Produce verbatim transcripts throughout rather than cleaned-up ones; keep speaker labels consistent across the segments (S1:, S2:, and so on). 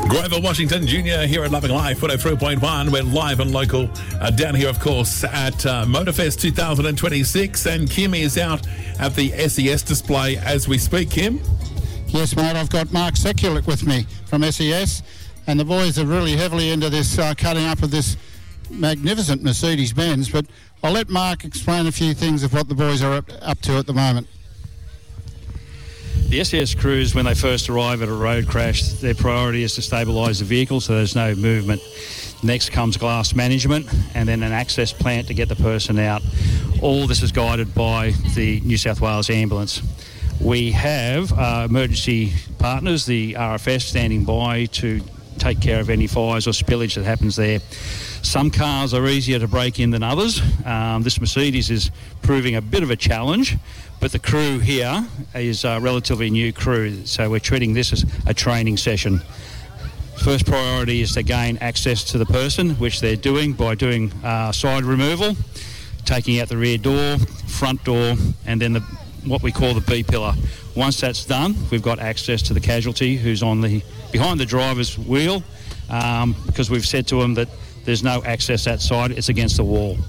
S1: Grover Washington Junior here at Loving Life, one oh three point one. We're live and local uh, down here, of course, at uh, Motorfest two thousand twenty-six. And Kim is out at the S E S display as we speak. Kim?
S2: Yes, mate, I've got Mark Sekulic with me from S E S. And the boys are really heavily into this uh, cutting up of this magnificent Mercedes-Benz. But I'll let Mark explain a few things of what the boys are up, up to at the moment.
S3: The S E S crews, when they first arrive at a road crash, their priority is to stabilise the vehicle so there's no movement. Next comes glass management and then an access plant to get the person out. All this is guided by the New South Wales Ambulance. We have uh, emergency partners, the R F S, standing by to take care of any fires or spillage that happens there. Some cars are easier to break in than others. Um, this Mercedes is proving a bit of a challenge, but the crew here is a relatively new crew, so we're treating this as a training session. First priority is to gain access to the person, which they're doing by doing uh, side removal, taking out the rear door, front door, and then the what we call the B-pillar. Once that's done, we've got access to the casualty who's on the behind the driver's wheel, um, because we've said to them that there's no access that side, it's against the wall.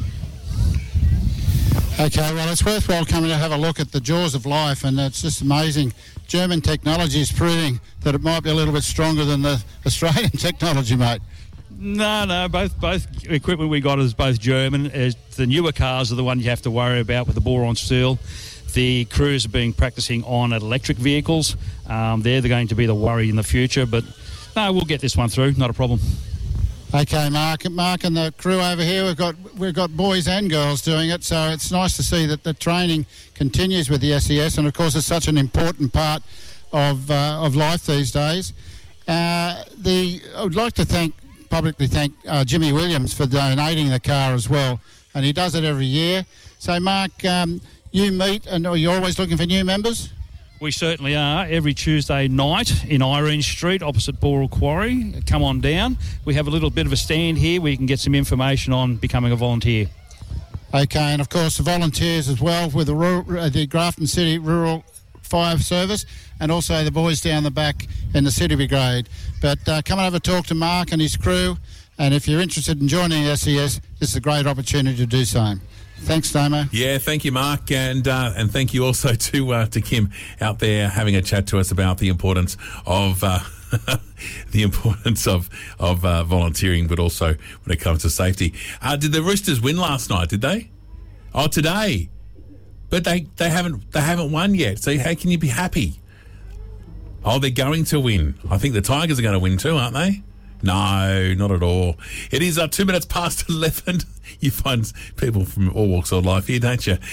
S2: Okay, well, it's worthwhile coming to have a look at the jaws of life, and it's just amazing. German technology is proving that it might be a little bit stronger than the Australian technology, mate.
S3: No, no, both both equipment we got is both German. Uh, the newer cars are the one you have to worry about with the boron steel. The crews are being practicing on electric vehicles. Um, they're going to be the worry in the future, but no, we'll get this one through, not a problem.
S2: Okay, Mark, Mark, and the crew over here, we've got we've got boys and girls doing it, so it's nice to see that the training continues with the S E S, and of course, it's such an important part of uh, of life these days. Uh, the I would like to thank publicly thank uh, Jimmy Williams for donating the car as well, and he does it every year. So, Mark, um, you meet, and are you always looking for new members?
S3: We certainly are. Every Tuesday night in Irene Street, opposite Boral Quarry. Come on down. We have a little bit of a stand here where you can get some information on becoming a volunteer.
S2: Okay, and of course the volunteers as well with the, rural, uh, the Grafton City Rural Fire Service, and also the boys down the back in the City Brigade. But uh, come and have a talk to Mark and his crew, and if you're interested in joining S E S, this is a great opportunity to do so. Thanks, Damo.
S1: Yeah, thank you, Mark, and uh, and thank you also to uh, to Kim out there having a chat to us about the importance of uh, the importance of of uh, volunteering, but also when it comes to safety. Uh, did the Roosters win last night? Did they? Oh, today, but they, they haven't they haven't won yet. So how can you be happy? Oh, they're going to win. I think the Tigers are going to win too, aren't they? No, not at all. It is uh, two minutes past eleven. You find people from all walks of life here, don't you?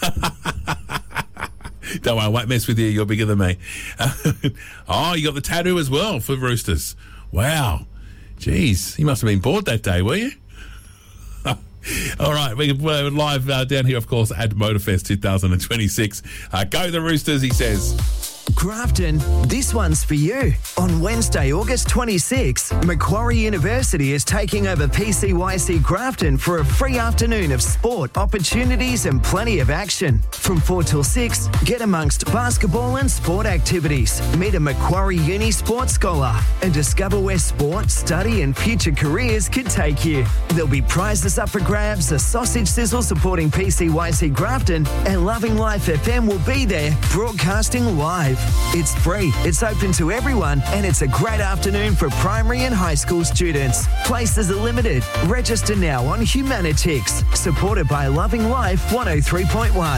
S1: Don't worry, I won't mess with you. You're bigger than me. Oh, you got the tattoo as well for Roosters. Wow. Jeez, you must have been bored that day, were you? All right, we're live uh, down here, of course, at Motorfest two thousand twenty-six. Uh, go the Roosters, he says.
S4: Grafton, this one's for you. On Wednesday, August twenty-sixth, Macquarie University is taking over P C Y C Grafton for a free afternoon of sport, opportunities and plenty of action. From four till six, get amongst basketball and sport activities. Meet a Macquarie Uni sports scholar and discover where sport, study and future careers could take you. There'll be prizes up for grabs, a sausage sizzle supporting P C Y C Grafton, and Loving Life F M will be there broadcasting live. It's free, it's open to everyone, and it's a great afternoon for primary and high school students. Places are limited. Register now on Humanitix, supported by Loving Life one oh three point one.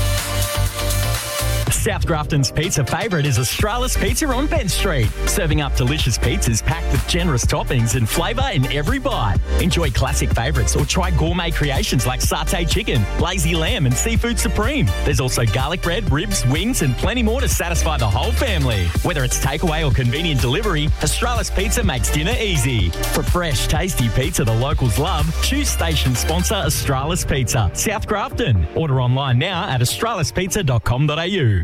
S5: South Grafton's pizza favourite is Australis Pizza on Bent Street, serving up delicious pizzas packed with generous toppings and flavour in every bite. Enjoy classic favourites or try gourmet creations like satay chicken, lazy lamb and seafood supreme. There's also garlic bread, ribs, wings and plenty more to satisfy the whole family. Whether it's takeaway or convenient delivery, Australis Pizza makes dinner easy. For fresh, tasty pizza the locals love, choose station sponsor Australis Pizza, South Grafton. Order online now at australis pizza dot com dot a u.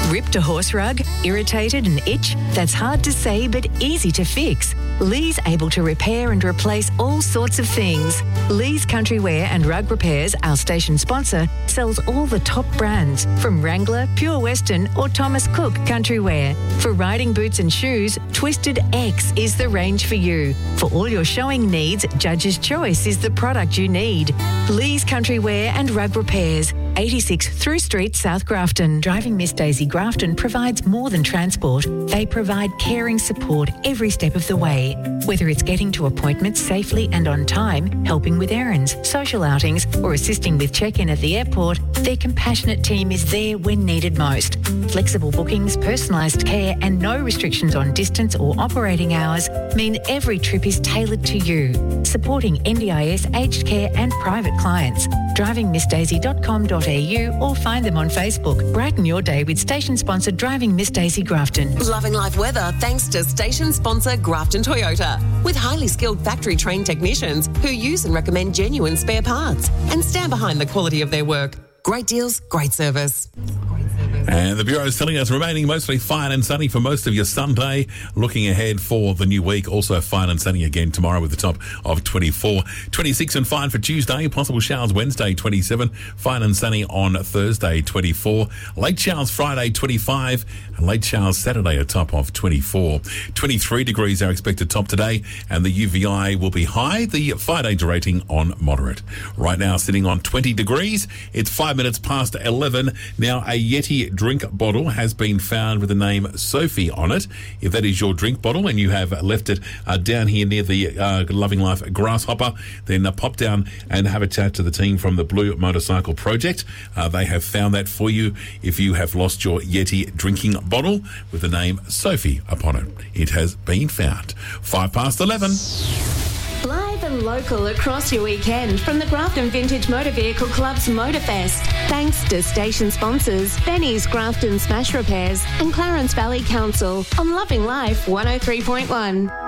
S6: Ripped a horse rug? Irritated and itch? That's hard to say but easy to fix. Lee's able to repair and replace all sorts of things. Lee's Country Wear and Rug Repairs, our station sponsor, sells all the top brands from Wrangler, Pure Western or Thomas Cook Country Wear. For riding boots and shoes, Twisted X is the range for you. For all your showing needs, Judge's Choice is the product you need. Lee's Country Wear and Rug Repairs, eighty-six Through Street, South Grafton. Driving Miss Daisy Grafton provides more than transport. They provide caring support every step of the way. Whether it's getting to appointments safely and on time, helping with errands, social outings, or assisting with check-in at the airport, their compassionate team is there when needed most. Flexible bookings, personalised care, and no restrictions on distance or operating hours mean every trip is tailored to you. Supporting N D I S, aged care, and private clients. driving miss daisy dot com dot a u or find them on Facebook. Brighten your day with station sponsor Driving Miss Daisy Grafton.
S7: Loving life weather thanks to station sponsor Grafton Toyota. With highly skilled factory trained technicians who use and recommend genuine spare parts and stand behind the quality of their work. Great deals, great service.
S1: And the Bureau is telling us remaining mostly fine and sunny for most of your Sunday. Looking ahead for the new week, also fine and sunny again tomorrow with the top of twenty-four. twenty-six and fine for Tuesday. Possible showers Wednesday, twenty-seven. Fine and sunny on Thursday, twenty-four. Late showers Friday, twenty-five. And late showers Saturday, a top of twenty-four. twenty-three degrees our expected top today. And the U V I will be high. The five-day rating on moderate. Right now sitting on twenty degrees. It's five minutes past eleven. Now a Yeti drink bottle has been found with the name Sophie on it. If that is your drink bottle and you have left it uh, down here near the uh, Loving Life Grasshopper, then uh, pop down and have a chat to the team from the Blue Motorcycle Project. Uh, they have found that for you if you have lost your Yeti drinking bottle with the name Sophie upon it. It has been found. Five past eleven.
S8: Live and local across your weekend from the Grafton Vintage Motor Vehicle Club's Motorfest. Thanks to station sponsors Benny's Grafton Smash Repairs and Clarence Valley Council on Loving Life one oh three point one.